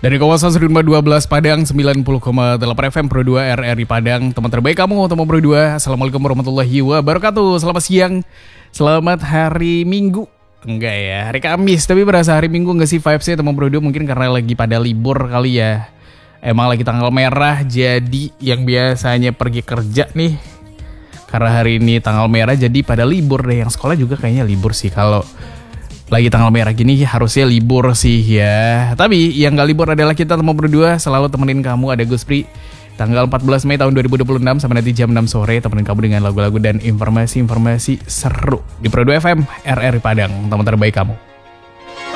Dari kawasan Sudirman 12 Padang 90,8 FM Pro 2 RRI Padang. Teman terbaik kamu, teman Pro 2. Assalamualaikum warahmatullahi wabarakatuh. Selamat siang, selamat hari Minggu. Enggak ya, hari Kamis. Tapi berasa hari Minggu enggak sih vibes-nya teman Pro 2? Mungkin karena lagi pada libur kali ya. Emang lagi tanggal merah, jadi yang biasanya pergi kerja nih, karena hari ini tanggal merah jadi pada libur deh. Yang sekolah juga kayaknya libur sih. Kalau lagi tanggal merah gini harusnya libur sih ya. Tapi yang gak libur adalah kita teman berdua. Selalu temenin kamu, ada Gus Pri. Tanggal 14 Mei tahun 2026 sampai nanti jam 6 sore. Temenin kamu dengan lagu-lagu dan informasi-informasi seru di Pro 2 FM RRI Padang, teman terbaik kamu.